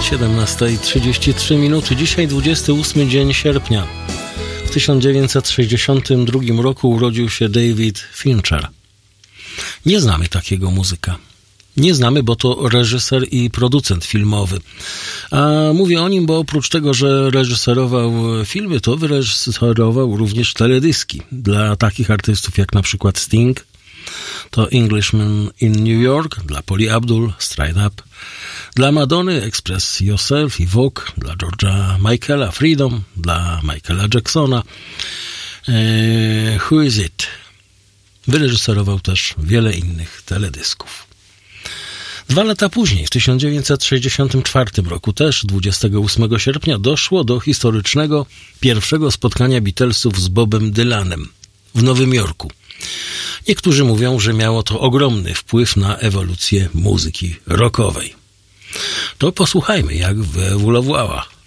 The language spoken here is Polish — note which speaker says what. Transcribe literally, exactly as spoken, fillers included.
Speaker 1: siedemnasta trzydzieści trzy minuty. Dzisiaj dwudziesty ósmy dzień sierpnia. W tysiąc dziewięćset sześćdziesiątym drugim roku urodził się David Fincher. Nie znamy takiego muzyka. Nie znamy, bo to reżyser i producent filmowy. A mówię o nim, bo oprócz tego, że reżyserował filmy, to wyreżyserował również teledyski dla takich artystów jak na przykład Sting, to Englishman in New York, dla Pauli Abdul, Straight Up, dla Madony Express Yourself i Vogue, dla George'a Michaela Freedom, dla Michaela Jacksona eee, Who Is It? Wyreżyserował też wiele innych teledysków. Dwa lata później, w tysiąc dziewięćset sześćdziesiątym czwartym roku, też dwudziestego ósmego sierpnia, doszło do historycznego pierwszego spotkania Beatlesów z Bobem Dylanem w Nowym Jorku. Niektórzy mówią, że miało to ogromny wpływ na ewolucję muzyki rockowej. To posłuchajmy, jak wyewoluowała